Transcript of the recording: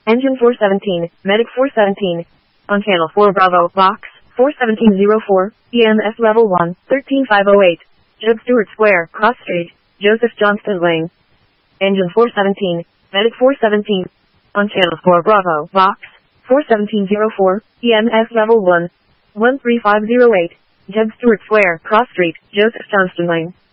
Engine 417, Medic 417. On Channel 4 Bravo, Box 41704, EMS Level 1, 13508. Jeb Stuart Square, Cross Street, Joseph Johnston Lane. Engine 417, Medic 417. On Channel 4 Bravo, Box 41704, EMS Level 1, 13508. Jeb Stuart Square, Cross Street, Joseph Johnston Lane.